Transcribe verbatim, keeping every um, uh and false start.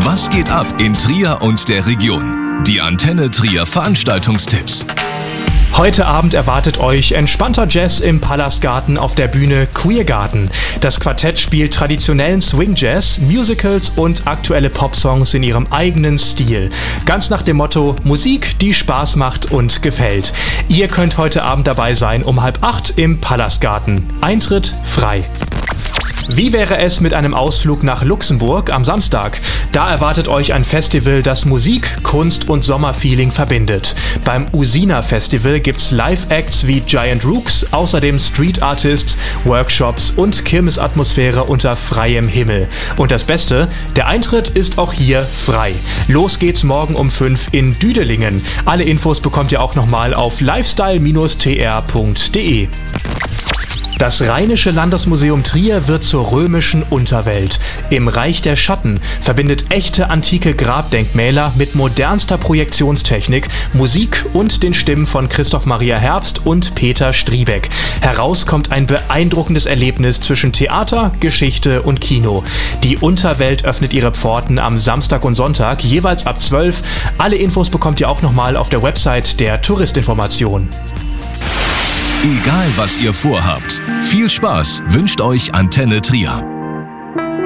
Was geht ab in Trier und der Region? Die Antenne Trier Veranstaltungstipps. Heute Abend erwartet euch entspannter Jazz im Palastgarten auf der Bühne Queergarten. Das Quartett spielt traditionellen Swing-Jazz, Musicals und aktuelle Popsongs in ihrem eigenen Stil. Ganz nach dem Motto Musik, die Spaß macht und gefällt. Ihr könnt heute Abend dabei sein um halb acht im Palastgarten. Eintritt frei. Wie wäre es mit einem Ausflug nach Luxemburg am Samstag? Da erwartet euch ein Festival, das Musik, Kunst und Sommerfeeling verbindet. Beim Usina Festival gibt's Live-Acts wie Giant Rooks, außerdem Street Artists, Workshops und Kirmesatmosphäre unter freiem Himmel. Und das Beste, der Eintritt ist auch hier frei. Los geht's morgen um fünf in Düdelingen. Alle Infos bekommt ihr auch nochmal auf lifestyle Bindestrich t r punkt d e. Das Rheinische Landesmuseum Trier wird zur römischen Unterwelt. Im Reich der Schatten verbindet echte antike Grabdenkmäler mit modernster Projektionstechnik, Musik und den Stimmen von Christoph Maria Herbst und Peter Striebeck. Heraus kommt ein beeindruckendes Erlebnis zwischen Theater, Geschichte und Kino. Die Unterwelt öffnet ihre Pforten am Samstag und Sonntag, jeweils ab zwölf. Alle Infos bekommt ihr auch nochmal auf der Website der Touristinformation. Egal was ihr vorhabt, viel Spaß wünscht euch Antenne Trier.